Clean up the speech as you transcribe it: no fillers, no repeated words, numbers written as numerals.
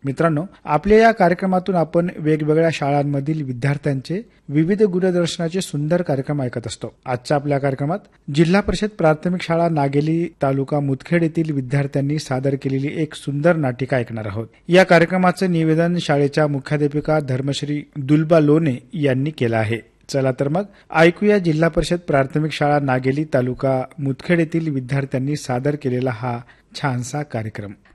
मित्रांनो, आपल्या या कार्यक्रमातून आपण वेगवेगळ्या शाळांमधील विद्यार्थ्यांचे विविध गुणदर्शनाचे सुंदर कार्यक्रम ऐकत असतो. आजच्या आपल्या कार्यक्रमात जिल्हा परिषद प्राथमिक शाळा नागेली तालुका मुदखेड येथील विद्यार्थ्यांनी सादर केलेली एक सुंदर नाटिका ऐकणार आहोत. या कार्यक्रमाचे निवेदन शाळेच्या मुख्याध्यापिका धर्मश्री दुलबा लोणे यांनी केलं आहे. चला तर मग ऐकूया जिल्हा परिषद प्राथमिक शाळा नागेली तालुका मुदखेड येथील विद्यार्थ्यांनी सादर केलेला हा छानसा कार्यक्रम.